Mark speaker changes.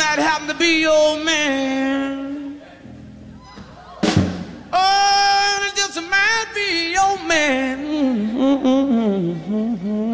Speaker 1: might happen to be your man. Oh, it just might be your man.